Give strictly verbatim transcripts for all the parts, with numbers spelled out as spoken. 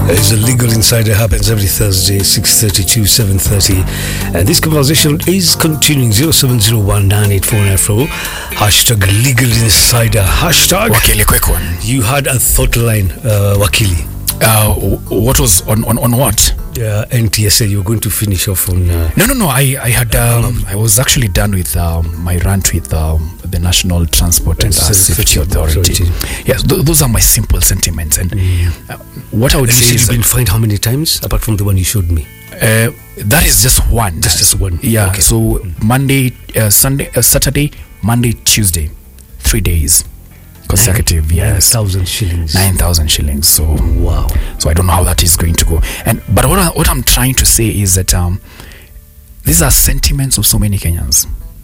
As a Legal Insider happens every Thursday, six thirty to seven thirty. And this conversation is continuing. zero seven zero one nine eight four nine four. Hashtag Legal Insider. Hashtag Wakili, quick one. You had a thought line, uh, Wakili. Uh, what was on, on, on what? Uh, N T S A, you were going to finish off on... Uh, no, no, no. I, I had... Um, I was actually done with um, my rant with um, the National Transport and uh, Safety Authority. Authority. Yes, th- those are my simple sentiments. And mm. uh, what I would and say you is... You've been fined how many times, apart from the one you showed me? Uh, that is just one. Just just one. Yeah. Okay. So mm. Monday, uh, Sunday, uh, Saturday, Monday, Tuesday, three days consecutive. Nine, yes, nine thousand shillings. Nine thousand shillings. So wow. So I don't know how that is going to go. And but what I, what I'm trying to say is that um, these are sentiments of so many Kenyans.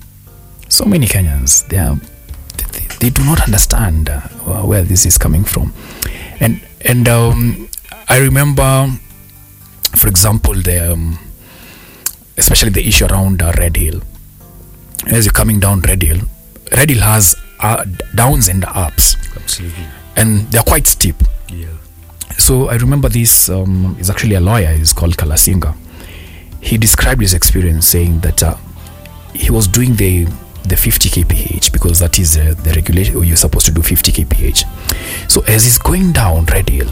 So many Kenyans. They are they, they do not understand uh, where this is coming from. And and um, I remember, for example, the um, especially the issue around uh, Red Hill. As you're coming down Red Hill, Red Hill has uh, downs and ups. Absolutely. And they're quite steep. Yeah. So I remember this um, is actually a lawyer. He's called Kalasinga. He described his experience saying that uh, he was doing the the fifty K P H because that is uh, the regulation. You're supposed to do fifty K P H. So as he's going down Red Hill,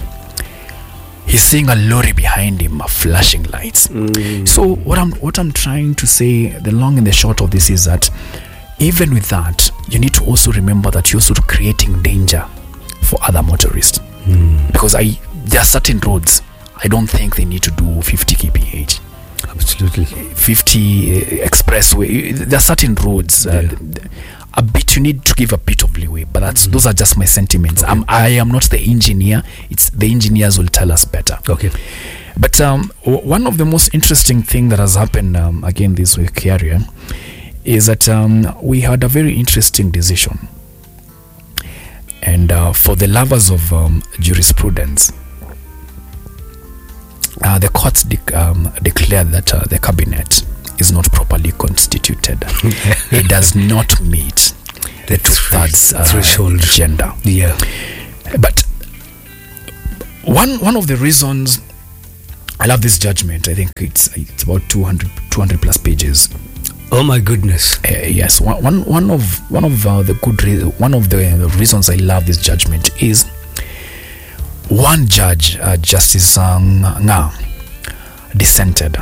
he's seeing a lorry behind him, uh, flashing lights. Mm. So what I'm what I'm trying to say, the long and the short of this is that even with that, you need to also remember that you're also creating danger for other motorists. Mm. Because I there are certain roads I don't think they need to do fifty K P H. Absolutely. fifty uh, expressway. There are certain roads. Uh, yeah. A bit you need to give a bit of leeway, but that's mm. those are just my sentiments. Okay. I'm, I am not the engineer. It's the engineers will tell us better. Okay. But um, w- one of the most interesting thing that has happened um, again this week here is that um, we had a very interesting decision. And uh, for the lovers of um, jurisprudence, uh, the courts de- um, declared that uh, the cabinet is not properly constituted. It does not meet the two-thirds uh, threshold gender. Yeah. But one one of the reasons I love this judgment, I think it's it's about two hundred, two hundred plus pages. Oh my goodness! Uh, yes, one, one one of one of uh, the good re- one of the reasons I love this judgment is one judge, uh, Justice uh, Nga, dissented.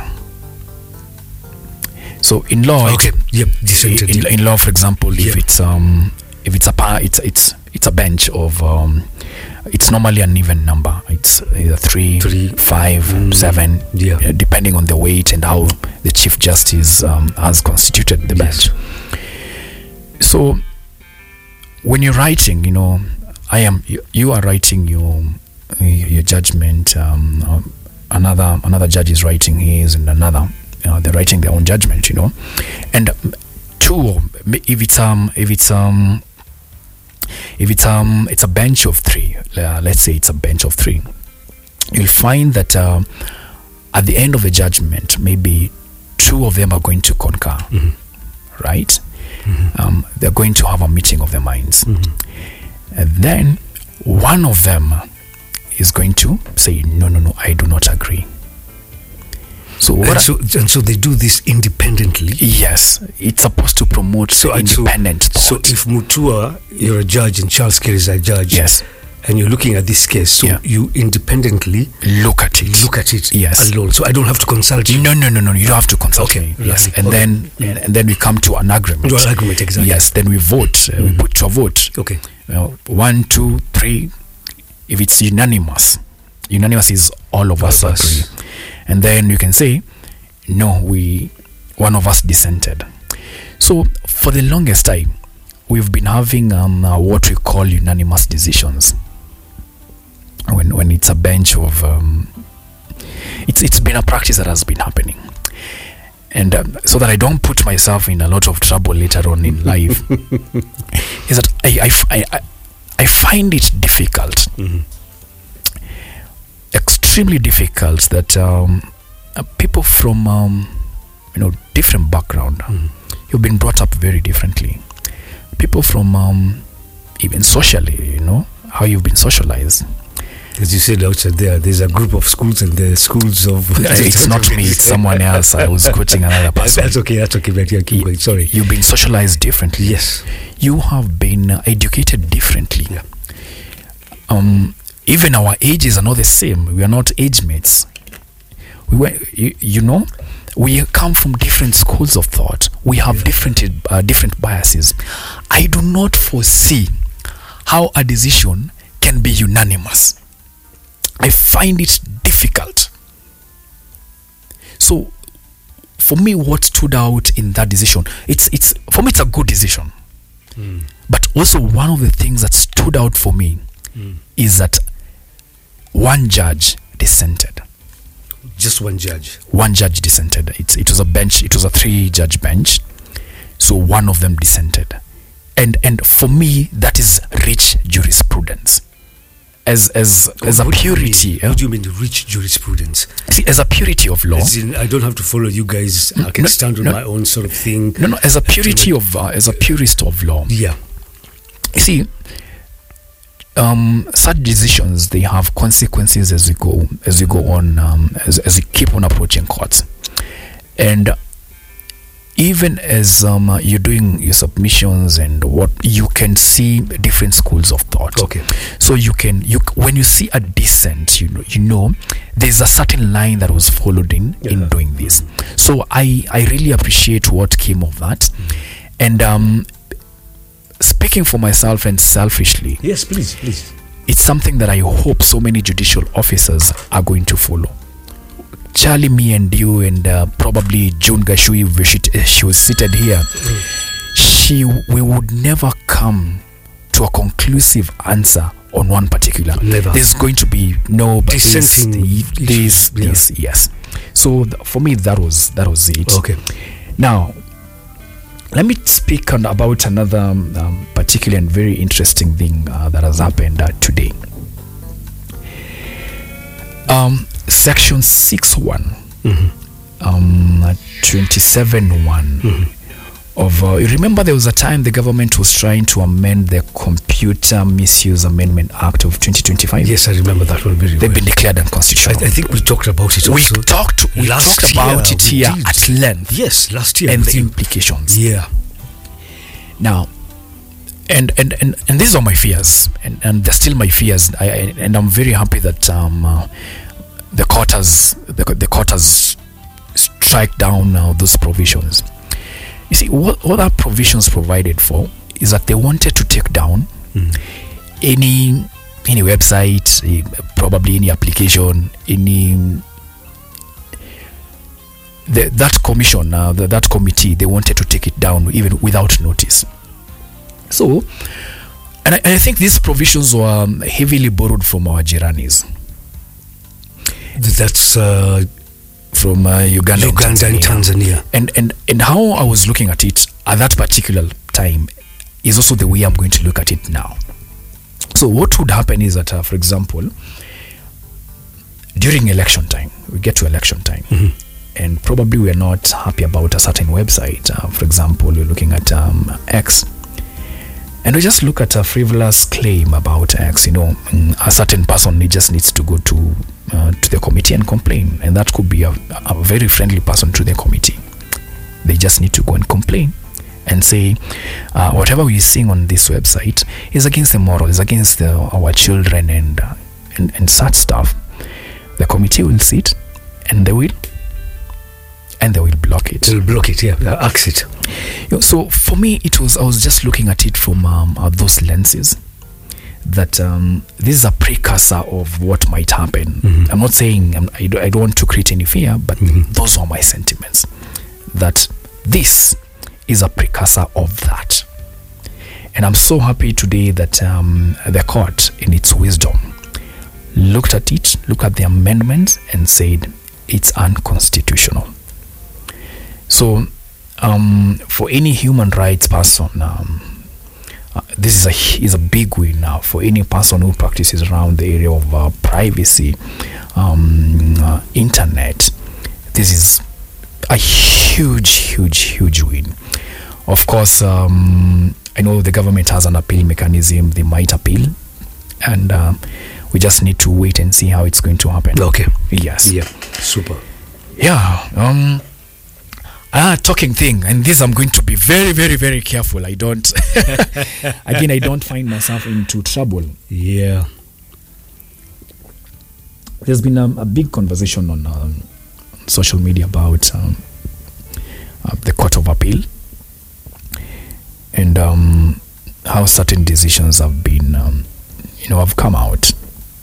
So in law, okay, yep, dissented. In, in law, for example, if yep. it's um if it's a par, it's it's it's a bench of um, it's normally an even number. It's either three, three five, mm, seven, yeah. uh, depending on the weight and how the Chief Justice um, has constituted the yes. bench. So when you're writing, you know, I am you, you are writing your your judgment. Um, another another judge is writing his, and another you know, they're writing their own judgment. You know, and two if it's um if it's um. If it's um it's a bench of three, uh, let's say it's a bench of three, you'll find that uh, at the end of the judgment, maybe two of them are going to concur, mm-hmm. right? Mm-hmm. Um, they're going to have a meeting of the minds, mm-hmm. and then one of them is going to say, "No, no, no, I do not agree." So what? And so, and so they do this independently. Yes, it's supposed to promote so independent so, thought. So if Mutua, you're a judge, and Charles Kerry is a judge, yes, and you're looking at this case, so yeah. you independently look at it, look at it, yes, alone. So I don't have to consult you. No, no, no, no. You don't have to consult okay. me. Yes, right. and okay. then and, and then we come to an agreement. To an agreement, exactly. Yes, then we vote. Mm-hmm. Uh, we put to a vote. Okay. You know, one, two, three. If it's unanimous, unanimous is all of all us, us agree, and then you can say, no, we one of us dissented. So for the longest time, we've been having um, uh, what we call unanimous decisions. When when it's a bench of, um, it's it's been a practice that has been happening, and um, so that I don't put myself in a lot of trouble later on in life, is that I I, I, I find it difficult, mm-hmm. extremely difficult that. Um, Uh, people from um, you know different background, mm. you've been brought up very differently. People from um, even socially, you know how you've been socialized, As you said outside there, there's a group of schools and the schools of... It's not me, it's someone else. I was quoting another person. That's okay, that's okay, but yeah, keep going, sorry. You've been socialized differently. Yes. You have been uh, educated differently. Yeah. Um, even our ages are not the same. We are not age mates. We were, you, you know, we come from different schools of thought. We have yeah. different uh, different biases. I do not foresee how a decision can be unanimous. I find it difficult. So, for me, what stood out in that decision, it's it's for me, it's a good decision. Mm. But also, one of the things that stood out for me mm. is that one judge dissented. Just one judge. One judge dissented. It's it was a bench. It was a three-judge bench. So one of them dissented, and and for me that is rich jurisprudence. As as oh, as a purity. What do you mean rich jurisprudence? See, as a purity of law. As in, I don't have to follow you guys. I can no, stand on no, my own sort of thing. No, no. As a purity of uh, as a purist of law. Yeah. You see. Um, such decisions, they have consequences as we go as we go on um, as as we keep on approaching courts, and even as um, you're doing your submissions and what you can see different schools of thought. Okay. So you can you when you see a dissent, you know you know there's a certain line that was followed in yeah. in doing this. So I I really appreciate what came of that, mm. and um. Speaking for myself and selfishly, yes, please, please. It's something that I hope so many judicial officers are going to follow. Charlie, me, and you, and uh, probably June Gashui, if she, uh, she was seated here. Mm. She, we would never come to a conclusive answer on one particular. Never. There's going to be no but dissenting. This, this, yeah. this, yes. So th- for me, that was that was it. Okay. Now. Let me speak on, about another um, particular and very interesting thing uh, that has happened uh, today. Um, section six one, mm-hmm. um, twenty-seven one mm-hmm. of, uh, you remember there was a time the government was trying to amend the Computer Misuse Amendment Act of twenty twenty-five? Yes, I remember that one very well. They've been declared unconstitutional. I, I think we talked about it also. We talked, we talked about it here did. at length. Yes, last year. And the you. implications. Yeah. Now, and and, and, and these are my fears, and, and they're still my fears, I, I, and I'm very happy that um, uh, the court has the, the court has strike down uh, those provisions. You see, what, what our provisions provided for is that they wanted to take down mm. any any website, uh, probably any application, any the, that commission, uh, the, that committee, they wanted to take it down even without notice. So, and I, and I think these provisions were um, heavily borrowed from our Jiranis. That's uh, from uh, Uganda, Uganda and Tanzania. and Tanzania. And, and and how I was looking at it at that particular time is also the way I'm going to look at it now. So what would happen is that, uh, for example, during election time, we get to election time, mm-hmm. and probably we're not happy about a certain website. Uh, for example, we're looking at um, X, and we just look at a frivolous claim about X. You know, a certain person he just needs to go to uh, to the committee and complain, and that could be a, a very friendly person to the committee. They just need to go and complain and say uh, whatever we're seeing on this website is against the morals, against the, our children, and, uh, and and such stuff. The committee will sit, and they will, and they will block it. They'll block it, yeah, they'll axe it. You know, so for me, it was I was just looking at it from um, uh, those lenses. That um, this is a precursor of what might happen. Mm-hmm. I'm not saying I'm, I, do, I don't want to create any fear, but mm-hmm. those are my sentiments. That this is a precursor of that, and I'm so happy today that um, the court, in its wisdom, looked at it, looked at the amendments, and said it's unconstitutional. So, um, for any human rights person, um, uh, this is a is a big win now for any person who practices around the area of uh, privacy, um, uh, internet. This is a huge, huge, huge win. Of course, um, I know the government has an appeal mechanism. They might appeal, and uh, we just need to wait and see how it's going to happen. Okay. Yes. Yeah. Super. Yeah. Um. Ah, talking thing, and this I'm going to be very, very, very careful. I don't. Again, I don't find myself into trouble. Yeah. There's been um, a big conversation on um, social media about um, uh, the Court of Appeal and um, how certain decisions have been, um, you know, have come out.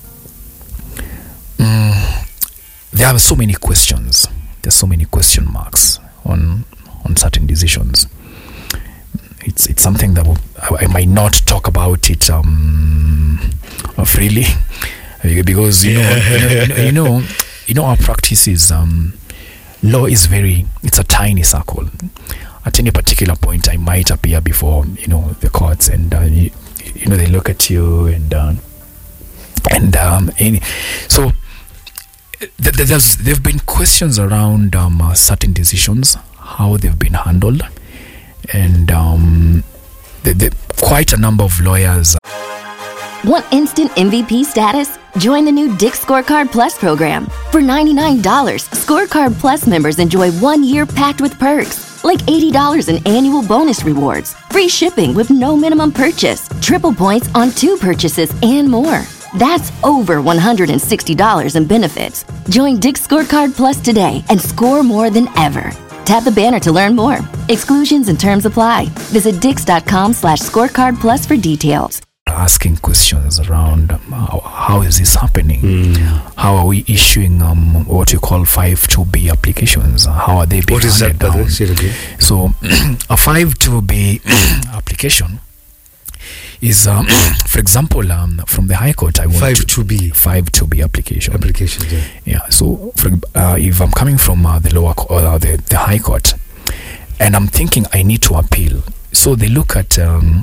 Mm, there are so many questions. There's so many question marks on on certain decisions. It's it's something that will, I, I might not talk about it um, freely. Because you know, you know, you know, you know, you know, our practice is um, law is very. It's a tiny circle. At any particular point, I might appear before you know the courts, and uh, you, you know they look at you, and uh, and um, any, so th- th- there's there've been questions around um, uh, certain decisions, how they've been handled, and um, the, the, quite a number of lawyers. Want instant M V P status? Join the new Dick's Scorecard Plus program. For ninety-nine dollars, Scorecard Plus members enjoy one year packed with perks, like eighty dollars in annual bonus rewards, free shipping with no minimum purchase, triple points on two purchases, and more. That's over one hundred sixty dollars in benefits. Join Dick's Scorecard Plus today and score more than ever. Tap the banner to learn more. Exclusions and terms apply. Visit dix.com slash scorecard plus for details. Asking questions around um, how, how is this happening? Mm. How are we issuing um, what you call five two B applications? How are they being What is that, handed down? Say it again. So a five two B application is, um, for example, um, from the High Court, I want five two B five two B application. Application, yeah. Yeah. So for, uh, if I'm coming from uh, the lower co- uh, the the High Court, and I'm thinking I need to appeal, so they look at. Um,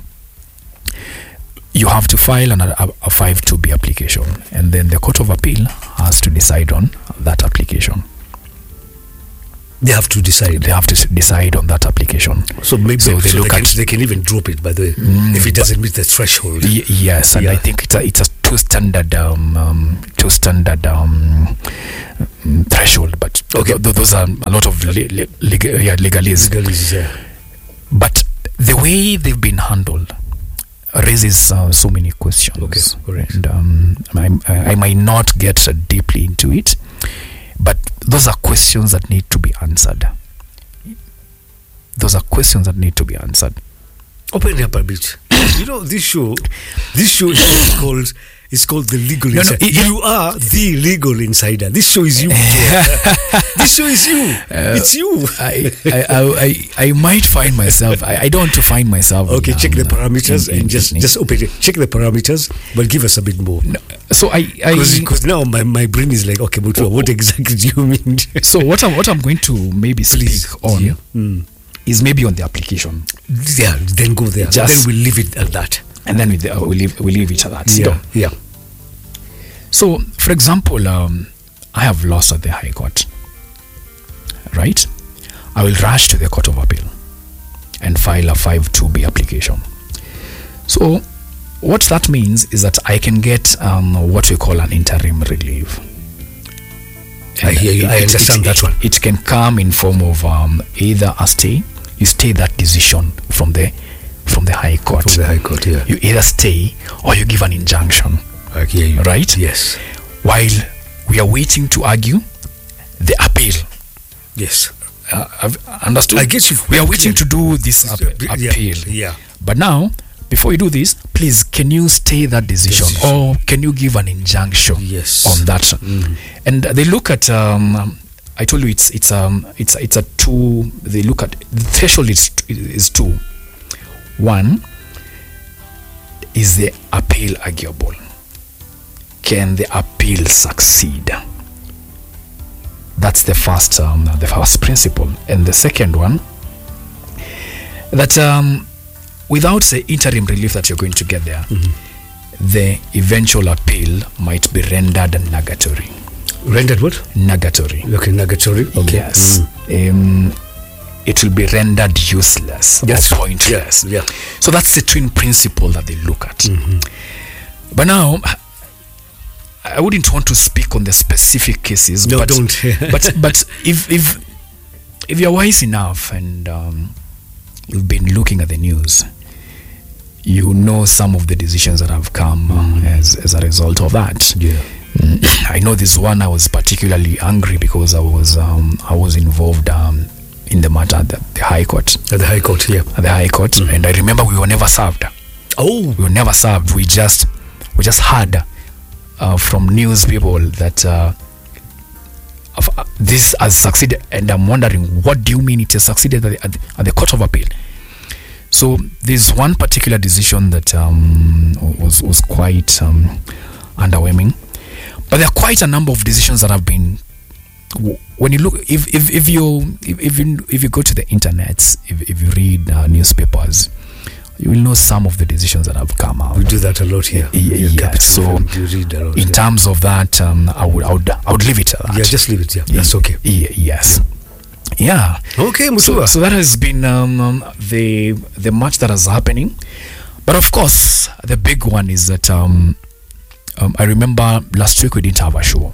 You have to file an, a, a five two B application, and then the Court of Appeal has to decide on that application. They have to decide. They have to s- decide on that application. So maybe So they so look they, can, at- they can even drop it, by the way, Mm, if it doesn't meet the threshold. Y- yes, and Yeah. I think it's a, it's a two standard um, um, two standard um, mm, threshold, but Okay. th- th- those are a lot of le- le- leg- yeah, legalese. Legalese, yeah. But the way they've been handled raises uh, so many questions. Okay, correct. And um, I, I might not get uh, deeply into it, but those are questions that need to be answered. Those are questions that need to be answered. Open it up a bit. You know, this show, this show is called, it's called The Legal No, no, Insider. it- you are the legal insider. This show is you. This show is you. Uh, it's you. I, I, I, I, I might find myself. I, I don't want to find myself. Okay, in, check the um, parameters in- in and just Disney. just open it. Check the parameters, but give us a bit more. No, so I, I Because now my, my brain is like, okay, but what exactly do you mean? so what I'm what I'm going to maybe speak Please, on yeah. Mm. is maybe on the application, Yeah, then go there. Just- then we'll leave it at that. and then we uh, we leave we leave it at that. Yeah, yeah. So, for example, um, I have lost at the High Court, right? I will rush to the Court of Appeal and file a five two B application. So, what that means is that I can get um, what we call an interim relief. I hear you. I It- understand it, that it, one. It can come in form of um, either a stay. You stay that decision from the from the High Court. From the High Court, yeah. You either stay or you give an injunction. I hear you. Right? Yes. While we are waiting to argue the appeal. Yes. Uh, I've understood. I get you. We are waiting to do this ap- Yeah, appeal. yeah. But now, before you do this, please, can you stay that decision, Decision. or can you give an injunction Yes. on that? Mm. And they look at. Um, I told you it's it's um it's it's a two. They look at the threshold is is two. One is the appeal arguable. Can the appeal succeed? That's the first um, the first principle. And the second one, that um, without the interim relief that you're going to get there, mm-hmm. the eventual appeal might be rendered nugatory. Rendered what? Nugatory. Okay, nugatory. Okay. Yes. Mm. Um, it will be rendered useless Yes. or pointless. Yeah, yeah. So that's the twin principle that they look at. Mm-hmm. But now, I wouldn't want to speak on the specific cases. No, but, don't. but but if if if you're wise enough and um, you've been looking at the news, you know some of the decisions that have come mm. uh, as as a result of that. Yeah. Mm. I know this one. I was particularly angry because I was um, I was involved um, in the matter at the, the High Court. At the High Court, yeah. At the High Court, mm. and I remember we were never served. Oh, we were never served. We just we just heard uh, from news people that uh, of, uh, this has succeeded, and I'm wondering, what do you mean it has succeeded at the, at the, at the Court of Appeal? So there's one particular decision that um, was was quite um, underwhelming, but there are quite a number of decisions that have been. When you look, if if, if you if, if you if you go to the internet, if if you read uh, newspapers, you will know some of the decisions that have come out. We do that a lot here. Yeah, yeah. So you read a lot, in yeah. terms of that, um, I would I would I would leave it at that. Yeah, just leave it. Yeah, that's okay. Yeah, yes. Yeah. yeah. Okay, Mutua. So, so that has been um, um, the the match that is happening, but of course the big one is that um, um, I remember last week we didn't have a show.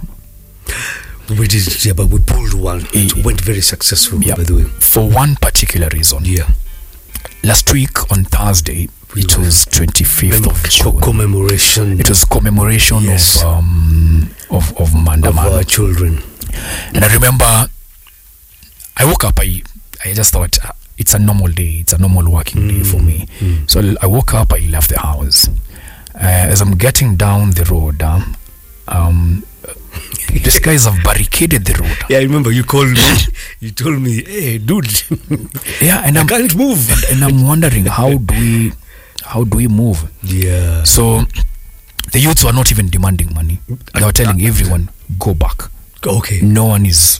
We did, yeah, but we pulled one. It yeah. went very successful, yeah. by the way. For one particular reason. Yeah. Last week on Thursday, we it was twenty-fifth of June. Commemoration. It was commemoration yes. of um of of Mandamano. Of our children. And I remember, I woke up. I I just thought uh, it's a normal day. It's a normal working mm. day for me. Mm. So I woke up. I left the house. Uh, as I'm getting down the road, um. um these guys have barricaded the road. Yeah, I remember you called me. You told me, "Hey, dude, yeah, and I I'm, can't move." And, and I'm wondering how do we, how do we move? Yeah. So the youths were not even demanding money. They were telling everyone, "Go back." Okay. No one is.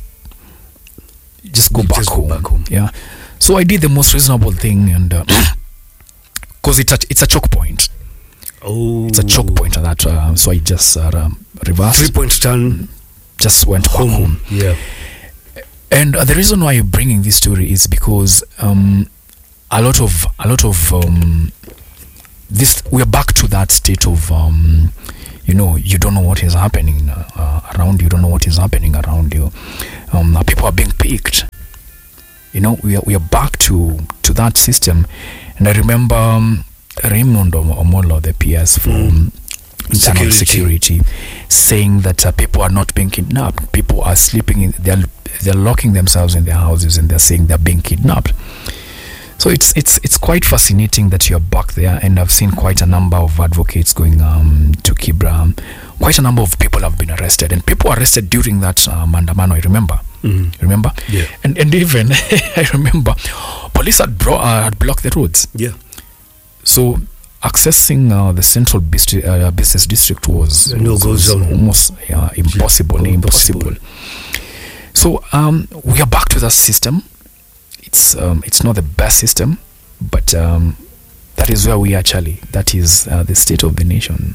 Just go, back, just home. go back home. Yeah. So I did the most reasonable thing, and because uh, it's a, it's a choke point. Oh. It's a choke point at that. Uh, so I just uh, um, reversed. Three point turn. Just went home. back home. Yeah. And uh, the reason why I'm bringing this story is because um, a lot of a lot of um, this we're back to that state of um, you know, you don't know what is happening uh, around you. You don't know what is happening around you. Um, people are being picked. You know, we are we are back to to that system. And I remember um, Raymond Omolo, the P S from mm. Internal Security, Security saying that uh, people are not being kidnapped. People are sleeping in, they're they're locking themselves in their houses, and they're saying they're being kidnapped. So it's it's it's quite fascinating that you're back there, and I've seen quite a number of advocates going um, to Kibra. Quite a number of people have been arrested, and people arrested during that uh, Mandamano. I remember, mm-hmm. remember, yeah, and and even I remember police had, bro- uh, had blocked the roads. Yeah, so accessing uh, the central bistri- uh, business district was, no was, go was zone. almost uh, impossible, yeah, impossible. impossible. So um, we are back to that system. It's um, it's not the best system, but um, that is where we are, Charlie. That is uh, the state of the nation.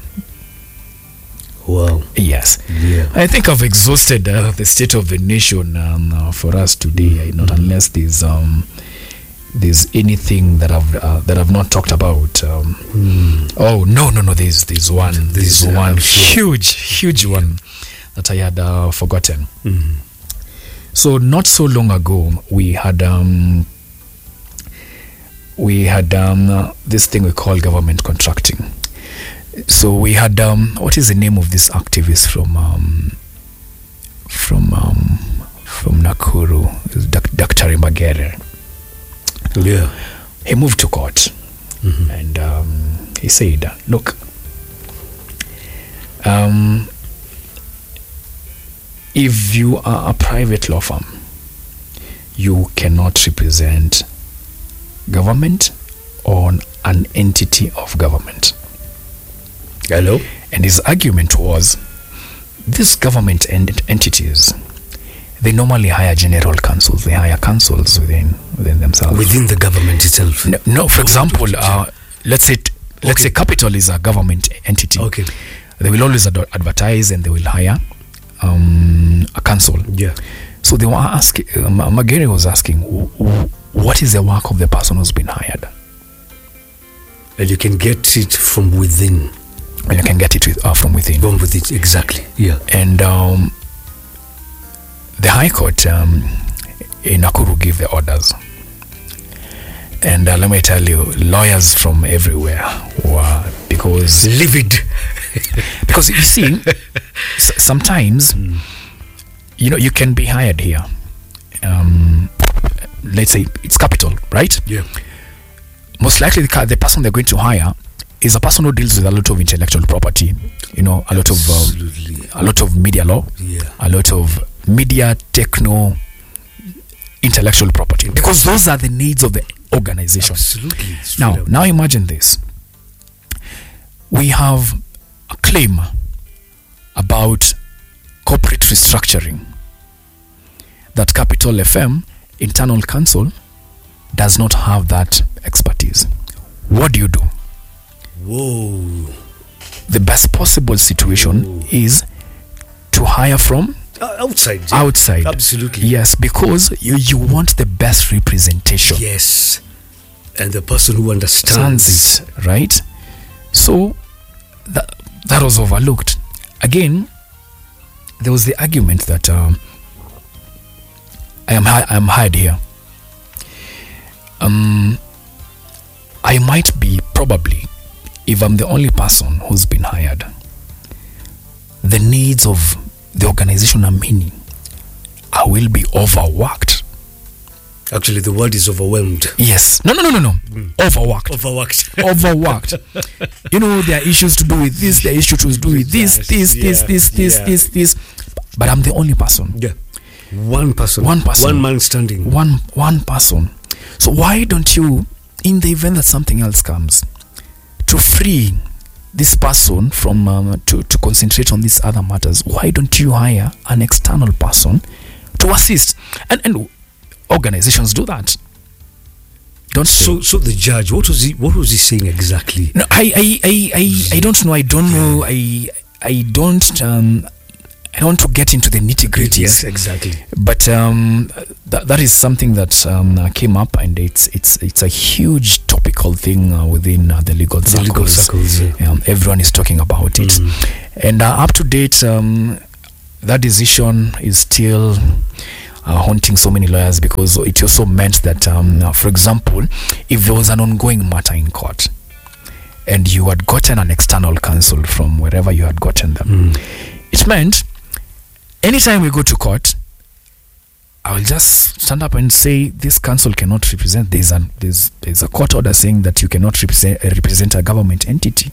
Wow. Yes. Yeah. I think I've exhausted uh, the state of the nation um, uh, for us today. Not mm-hmm. unless there's um, there's anything that I've uh, that I've not talked about. Um, mm. Oh no no no! There's there's one there's, there's one sure. huge huge one that I had uh, forgotten. Mm. So not so long ago, we had um, we had um, uh, this thing we call government contracting. So we had um, what is the name of this activist from um, from um, from Nakuru, Doctor Magere. Yeah, he moved to court, mm-hmm. and um, he said, "Look, um." if you are a private law firm, you cannot represent government or an entity of government. Hello? And his argument was, these government ent- entities, they normally hire general counsels. They hire counsels within within themselves. Within the government itself? No, no for example, uh, let's say t- let's okay. say Capital is a government entity. Okay. They will always ad- advertise and they will hire um, a counsel. Yeah. So they were asking, uh, Magere was asking, what is the work of the person who's been hired? And you can get it from within. when you can get it with, uh, from within. From with it, exactly. Yeah. And um, the High Court um, in Nakuru gave the orders. And uh, let me tell you, lawyers from everywhere were, because livid. Because you see, s- sometimes, mm. you know, you can be hired here. Um, let's say it's capital, right? Yeah. Most likely the, the person they're going to hire is a person who deals with a lot of intellectual property, you know, a lot of uh, a lot of media law, yeah. a lot of media, techno, intellectual property, because those are the needs of the organization. Absolutely. Now, now imagine this. We have a claim about corporate restructuring that Capital F M internal counsel does not have that expertise. What do you do? Whoa. The best possible situation Whoa. is to hire from uh, outside. Yeah. Outside. Absolutely. Yes, because you, you want the best representation. Yes. And the person who understands it, right? So that that was overlooked. Again, there was the argument that um, I am hi- I am hired here. Um, I might be probably, if I'm the only person who's been hired, the needs of the organization are many. I will be overworked. Actually, the word is overwhelmed. Yes. No, no, no, no, no. Mm. Overworked. Overworked. Overworked. You know, there are issues to do with this, there are issues to do with this, this, this, yeah, this, this, this, yeah. this, this. But I'm the only person. Yeah. One person. One person. One man standing. One one person. So why don't you, in the event that something else comes, to free this person from um, to, to concentrate on these other matters, why don't you hire an external person to assist? And and organizations do that. Don't so they? So the judge, what was he what was he saying exactly? No, I I I, I, I don't know. I don't know. I I don't um I don't want to get into the nitty-gritties. Yes, exactly. But um, th- that is something that um, uh, came up, and it's it's it's a huge topical thing uh, within uh, the legal the circles. Legal circles yeah. um, everyone is talking about it, mm. and uh, up to date, um, that decision is still uh, haunting so many lawyers, because it also meant that, um, uh, for example, if there was an ongoing matter in court, and you had gotten an external counsel from wherever you had gotten them, mm. it meant, anytime we go to court, I will just stand up and say this council cannot represent. There's a there's there's a court order saying that you cannot represent uh, represent a government entity.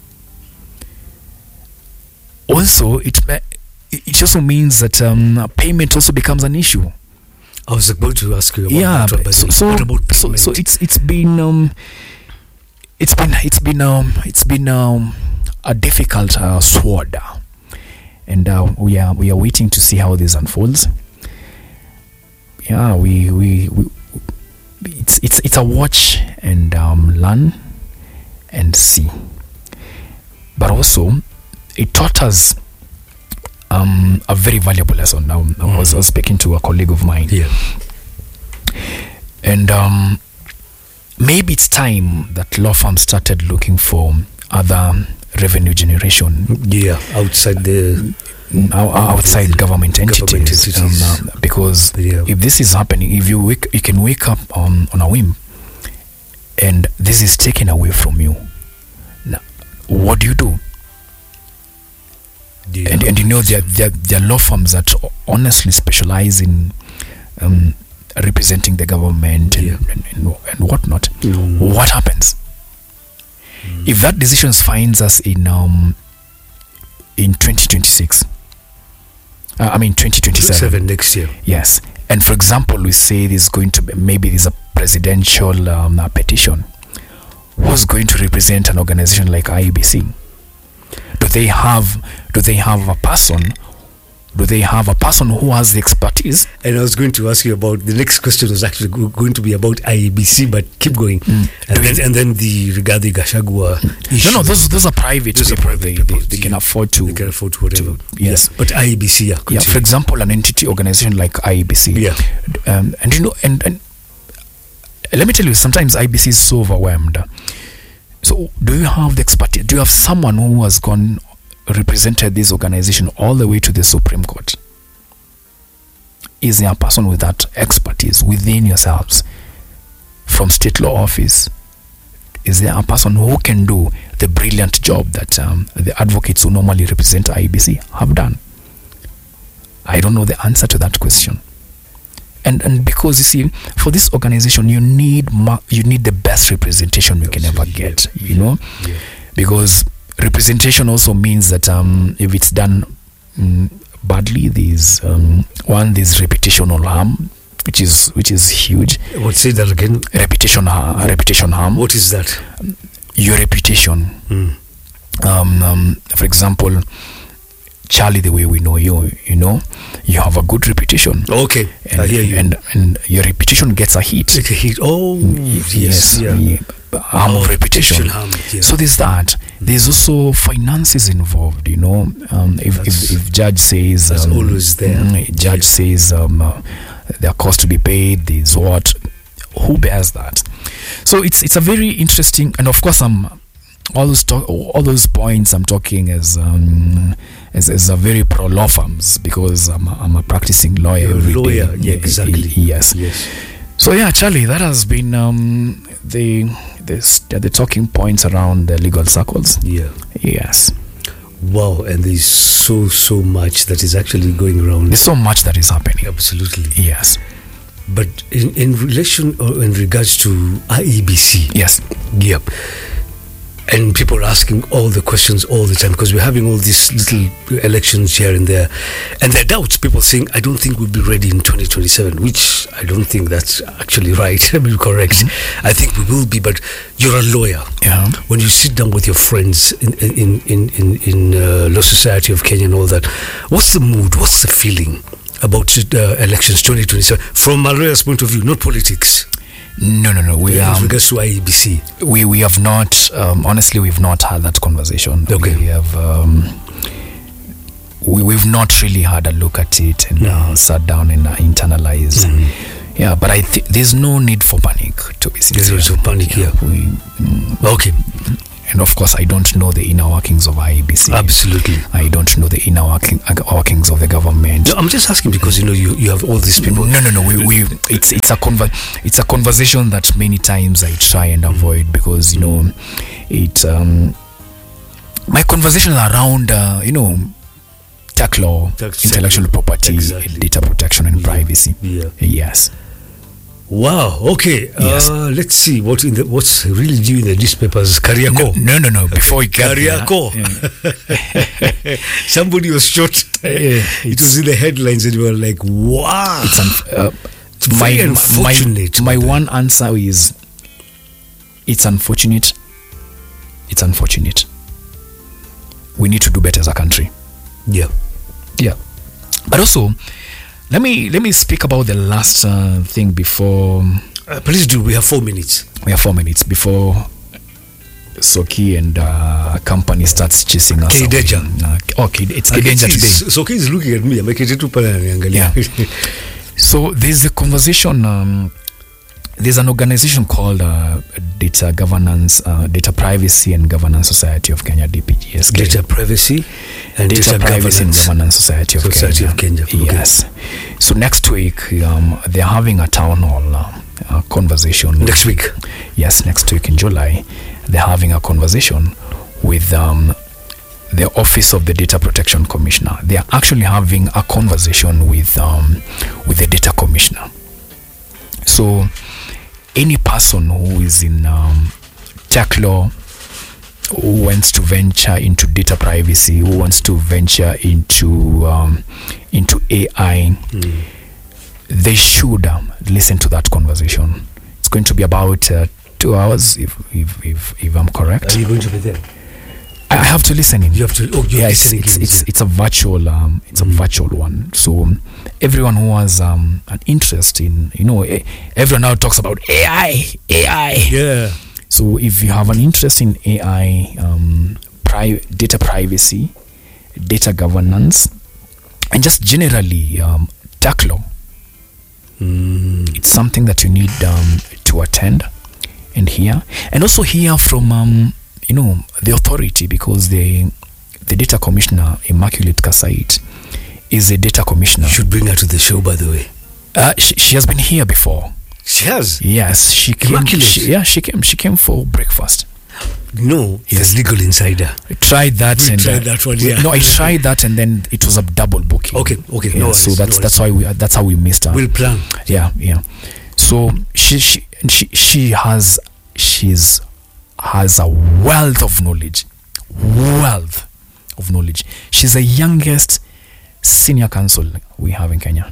Also, it it also means that um, payment also becomes an issue. I was about to ask you about yeah, that. So so, what about so so it's it's been um it's been it's been um it's been um a difficult uh, sword. And uh, we are we are waiting to see how this unfolds. Yeah, we we, we it's it's it's a watch and um, learn and see. But also, it taught us um, a very valuable lesson. Now, mm. I, was, I was speaking to a colleague of mine, yeah, and um, maybe it's time that law firms started looking for other revenue generation, yeah, outside the uh, outside the government entities, government entities. Um, uh, because yeah. if this is happening, if you wake, you can wake up on on a whim, and this is taken away from you. Now, what do you do? Yeah. And and you know there there there are law firms that honestly specialize in um, representing the government and, yeah. and, and, and whatnot. Mm. What happens? Mm. If that decision finds us in um in twenty twenty-six, uh, I mean twenty twenty-seven next year, yes, and for example we say there's going to be, maybe there's a presidential um, uh, petition, who's going to represent an organization like I E B C? Do they have do they have a person do they have a person who has the expertise? And I was going to ask you about, the next question was actually go, going to be about I E B C, but keep going. Mm. And, then, and then the Rigathi Gachagua issue. No, no, those those are private those people. Are private they, people. They, they can afford to. They can afford to whatever. To, yes, yeah. But I E B C, yeah. Yeah, for example, an entity organization like I E B C. Yeah. Um, and you know, and, and let me tell you, sometimes I E B C is so overwhelmed. So do you have the expertise? Do you have someone who has gone represented this organization all the way to the Supreme Court? Is there a person with that expertise within yourselves from state law office? Is there a person who can do the brilliant job that um, the advocates who normally represent I E B C have done? I don't know the answer to that question. And and because you see, for this organization, you need ma- you need the best representation you can ever get. Yeah. You know, yeah. because representation also means that um, if it's done um, badly, there's um, one there's reputational harm, which is which is huge. What, say that again? Reputation harm. Reputation harm. What is that? Your reputation. Mm. Um, um, for example, Charlie, the way we know you, you know, you have a good reputation. Okay, and, I hear you. And and your reputation gets a hit. Like a hit. Oh, yes, yes, yeah. yeah. Harm of reputation. Harm, yeah. So there's that. There's also finances involved. You know, um, if, if if judge says that's um, always there. mm, judge Yeah. says um, uh, there are costs to be paid. There's what? Who bears that? So it's it's a very interesting, and of course I'm. All those talk, all those points I'm talking as um, as, as a very pro law firms, because I'm a, I'm a practicing lawyer. You're a every lawyer, day. yeah, exactly. Yes. Yes. So yeah, Charlie, that has been um, the the the talking points around the legal circles. Yeah. Yes. Wow, and there's so so much that is actually going around. There's so much that is happening. Absolutely. Yes. But in in relation or in regards to I E B C. Yes. Yep. And people are asking all the questions all the time, because we're having all these little elections here and there, and there are doubts. People saying, I don't think we'll be ready in twenty twenty-seven, which I don't think that's actually right. I mean, correct. Mm-hmm. I think we will be, but you're a lawyer. Yeah. When you sit down with your friends in in in in, in uh, Law Society of Kenya and all that, what's the mood? What's the feeling about uh, elections twenty twenty-seven from a lawyer's point of view, not politics? No, no, no. We yeah, um, with regards to I E B C, we we have not. Um, honestly, we've not had that conversation. Okay. We have. Um, we we've not really had a look at it and Mm. uh, sat down and uh, internalize. Mm. Yeah, but I think there's no need for panic, to be sincere. There's no panic Yeah, here. we, mm, Okay, and of course, I don't know the inner workings of I E B C. absolutely. I don't know the inner working, uh, workings of the government. No, I'm just asking because you know you, you have all these people. No, no, no. We, we it's it's a conver- it's a conversation that many times I try and avoid, because you know it. Um, my conversation around uh, you know tech law, Tax- intellectual property, exactly. data protection, and Yeah. privacy. Yeah. Yes. Wow. Okay. Yes. Uh, let's see what in the what's really due in the newspapers. Kariako. No, no, no. Before we get there, Kariako. yeah. Somebody was shot. Yeah, It was in the headlines, and you were like, "Wow!" It's un- uh, It's very my, unfortunate, My, my but- one answer is, it's unfortunate. It's unfortunate. We need to do better as a country. Yeah. Yeah, but also, let me let me speak about the last uh, thing before Uh, please do. We have four minutes. we have four minutes before Soki and uh, company starts chasing us. away. Kideja. Uh, okay, it's I can Kideja see today. So okay, he's looking at me. I'm like, "Kideja tu pale ananiangalia." Yeah. So there's a conversation. Um, there's an organization called uh, Data Governance, uh, Data Privacy and Governance Society of Kenya, D P G S K. Data privacy and Data, data, Privacy and governance. Governance Society of Society Kenya. of Kenya, okay. Yes. So next week um, they're having a town hall uh, uh, conversation. Next week. Yes, next week in July, they're having a conversation with um, the Office of the Data Protection Commissioner. They are actually having a conversation with um, with the Data Commissioner. So any person who is in um, tech law, who wants to venture into data privacy, who wants to venture into um, into A I, Mm. they should um, listen to that conversation. It's going to be about uh, two hours, if if if, if I'm correct. Are you going to be there? I I have to listen in. You have to. Oh, you're yeah, it's listening. it's, in, it's yeah. it's a virtual um it's a Mm. virtual one. So um, everyone who has um an interest in, you know, eh, everyone now talks about A I, A I. Yeah. So if you have an interest in A I, um, pri- data privacy, data governance, and just generally um, tech law, Mm. it's something that you need um, to attend. and hear, and also hear from um, you know, the authority, because the the data commissioner, Immaculate Kasait, is a data commissioner. You should bring her to the show, by the way. Uh, she, she has been here before. She has? Yes, she came. Immaculate? She, yeah, she came. She came for breakfast. No, Yes. the Legal Insider. I tried that. We and tried uh, that one, yeah. No, I tried that, and then it was a double booking. Okay, okay, Yeah, no so worries, that's no that's why we that's how we missed her. We'll plan. Yeah, yeah. So she she she she has she's has a wealth of knowledge, wealth of knowledge. She's the youngest senior counsel we have in Kenya.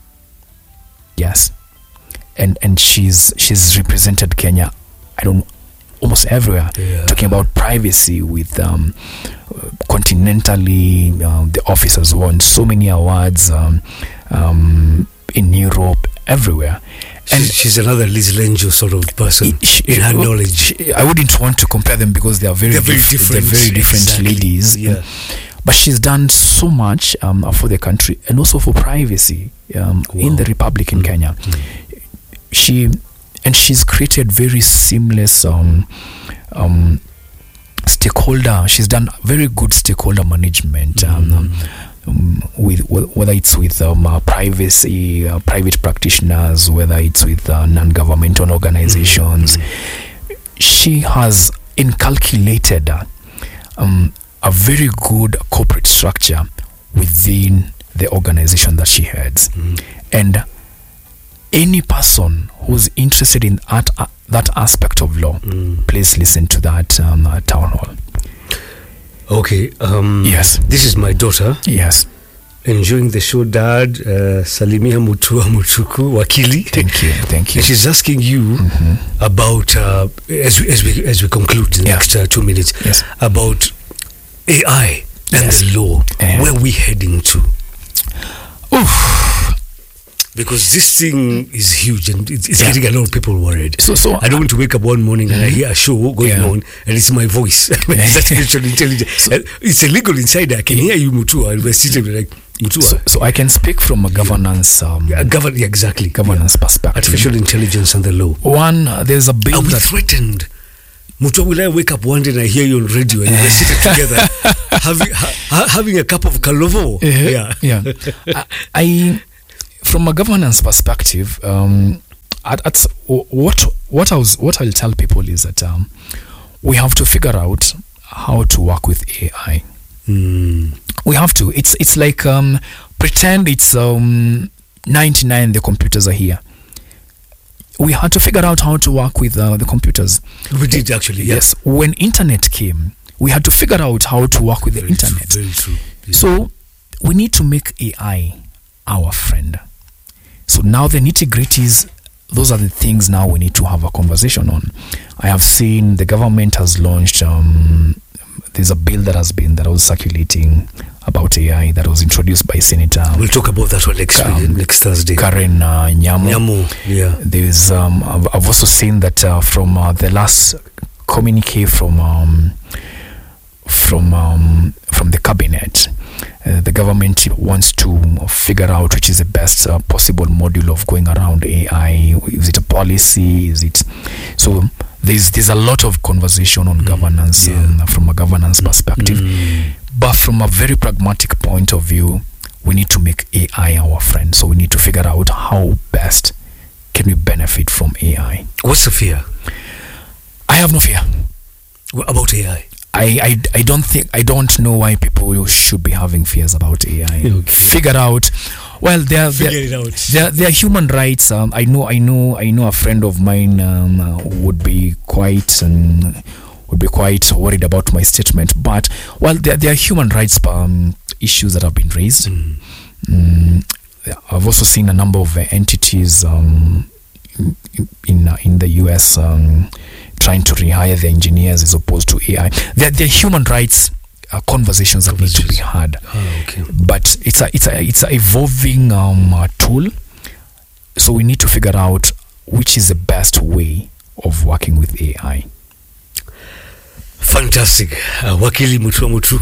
Yes, and and she's she's represented Kenya, I don't know, almost everywhere. Yeah. Talking about privacy with um, continentally, um, the office has won so many awards um, um, in Europe, everywhere. And she's, she's another Liz Lenjo sort of person She- in her well, knowledge. she- I wouldn't want to compare them because they are very, They're very dif- different. They're very different Exactly. ladies. Yeah. But she's done so much um, for the country and also for privacy um, in Wow. the Republic in Kenya. She and she's created very seamless um, um, stakeholder. She's done very good stakeholder management. Um, um, um, with wh- whether it's with um, uh, privacy, uh, private practitioners, whether it's with uh, non-governmental organizations, she has inculcated uh, um, a very good corporate structure within the organization that she heads, and any person who's interested in that uh, that aspect of law, please listen to that um, uh, town hall. Okay. Um, Yes. This is my daughter. Yes. Enjoying the show, Dad. Uh, Salimia Mutua Mutuku, Wakili. Thank you. Thank you. And she's asking you about, uh, as, we, as, we, as we conclude in the Yeah. next uh, two minutes, Yes. about A I and Yes. the law. Uh, Where are we heading to? Oof. Because this thing is huge and it's, it's Yeah. getting a lot of people worried. So- so I don't want to wake up one morning and I hear a show going Yeah. on and it's my voice. It's artificial intelligence. Uh, it's a legal insider. I can hear you, Mutua. And we're sitting like, Mutua. So, so I can speak from a governance um, Yeah, govern, yeah, exactly. governance Yeah. perspective. Artificial intelligence and the law. One, uh, there's a bill Are we that threatened? Mutua, will I wake up one day and I hear you on radio and we're sitting together having, ha, having a cup of Kalovo? yeah, yeah. I, I, from a governance perspective, um, at, at what what I was what I'll tell people is that um, we have to figure out how to work with A I. Mm. We have to. It's it's like um, pretend it's um, ninety-nine. The computers are here. We had to figure out how to work with uh, the computers. We did actually, yeah. Yes. When internet came, we had to figure out how to work with the Very internet. True, very true. Yeah. So we need to make A I our friend. So now the nitty gritties, those are the things now we need to have a conversation on. I have seen the government has launched, um, there's a bill that has been, that was circulating about A I that was introduced by Senator We'll talk about that one next, Um, week, next Thursday. Karen uh, Nyamu. Nyamu, yeah. There's, um, I've, I've also seen that uh, from uh, the last communique from um, from um, from the cabinet, uh, the government wants to figure out which is the best uh, possible module of going around A I. Is it a policy? Is it so? There's there's a lot of conversation on governance yeah. um, from a governance perspective, but from a very pragmatic point of view, we need to make A I our friend. So we need to figure out how best can we benefit from A I. What's the fear? I have no fear. What about A I? I, I, I don't think I don't know why people should be having fears about A I. Okay. Figure out. Well, they're Figure they're, it out. they're, they're human rights. Um, I know I know I know a friend of mine um, uh, would be quite um, would be quite worried about my statement. But well, there there are human rights um, issues that have been raised. Mm. Mm, I've also seen a number of uh, entities um, in in, uh, in the U S um, trying to rehire the engineers as opposed to A I. There, there are human rights uh, conversations that need to be had, Oh, okay. but it's a it's a it's a evolving um, uh, tool. So we need to figure out which is the best way of working with A I. Fantastic. Uh, Wakili Mutua Mutuku,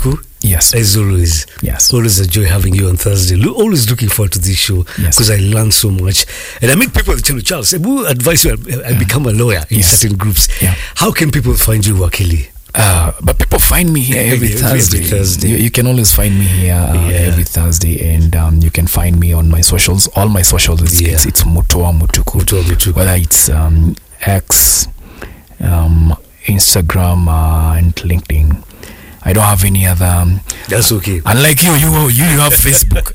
Yes. As always. Yes. Always a joy having you on Thursday. Lo- always looking forward to this show because Yes. I learn so much. And I meet people that tell me, Charles, who advise you? I, I become a lawyer in Yes. certain groups. Yeah. How can people find you, Wakili? Uh, but people find me here every, Every- Thursday. every Thursday. You, you can always find me here uh, Yeah. every Thursday, and um, you can find me on my socials. All my socials, it's, Yeah. it's, it's Mutua Mutuku. Mutua Mutuku. Whether it's um, X, um, Instagram, uh, and LinkedIn. I don't have any other. Um, That's okay. unlike you, you you, you have Facebook.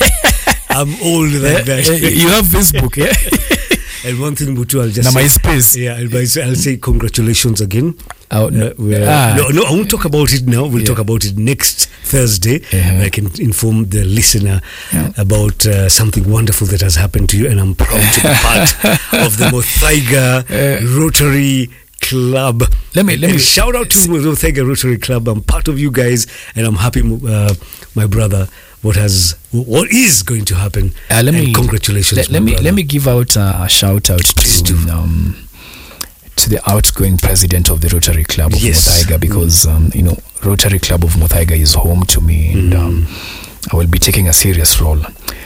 I'm old like that. You have Facebook, yeah. And one thing, Mutu, I'll just Now say, my space. yeah, I'll, I'll say congratulations again. Oh, no. Uh, we're- Ah. no, no, I won't talk about it now. We'll Yeah. talk about it next Thursday. Yeah. I can inform the listener Yeah. about uh, something wonderful that has happened to you, and I'm proud to be part of the Muthaiga Rotary Club. Let me- let And me- shout out to Muthaiga Rotary Club. I'm part of you guys, and I'm happy, uh, my brother, what has what is going to happen. Uh, let and me congratulations. Let, my let me brother. let me give out uh, a shout out Please to do. um, to the outgoing president of the Rotary Club of Yes. Muthaiga, because um, you know Rotary Club of Muthaiga is home to me, and um, I will be taking a serious role.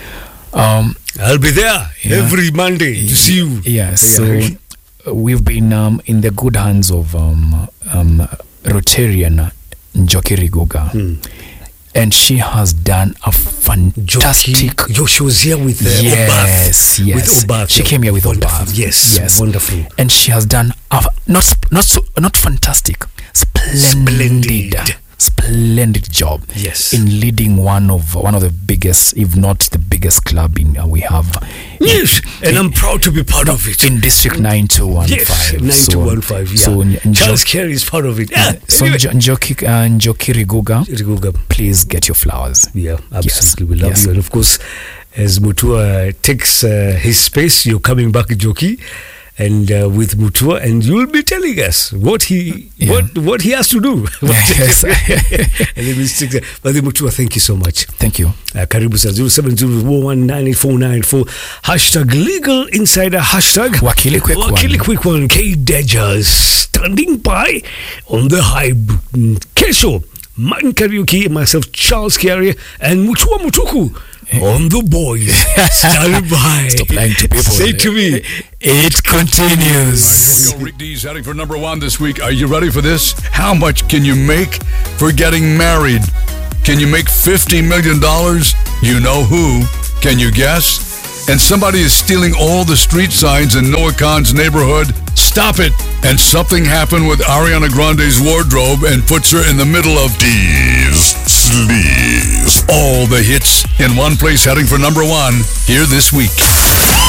Um, I'll be there Yeah. every Monday to see you. Yeah, so Yeah. uh, we've been um, in the good hands of um, um, Rotarian Njoki Riguga, Hmm. and she has done a fantastic. Joki, yo, she was here with uh, Yes, Obath. yes. With Obath. She came here with Wonderful. Obath. Yes, Yes. wonderful. And she has done a, not sp- not so, not fantastic, splendid, Splendid. splendid job. Yes. In leading one of one of the biggest, if not the biggest club in uh, we have. Yes, in, and I'm proud to be part of it. in District nine two one five. Yes, nine two one five. Yeah. So Njo- Charles Carey is part of it. Yeah. so Anyway. Njo- Njoki uh, Njoki Riguga, Riguga. please get your flowers. Yeah, absolutely. Yes, We love yes. you. And of course, as Mutua takes uh, his space, you're coming back, Joki, and uh, with Mutua, and you'll be telling us what he Yeah. what what he has to do. Yes. And then we stick there. But the Mutua, thank you so much. Thank you. Uh, karibu sa zero seven zero one nine eight four nine four hashtag legal insider hashtag Wakili Quick One. Wakili Quick One. K Deja standing by on the hype. Mm, Kesho Martin Kariuki and myself Charles Carey and Mutua Mutuku on the boys standing by. Stop lying to people. Say to me, It continues. Here we go. Rick D's heading for number one this week. Are you ready for this? How much can you make for getting married? Can you make fifty million dollars? You know who. Can you guess? And somebody is stealing all the street signs in Noah Khan's neighborhood. Stop it. And something happened with Ariana Grande's wardrobe and puts her in the middle of D's Sleaze. All the hits in one place heading for number one here this week.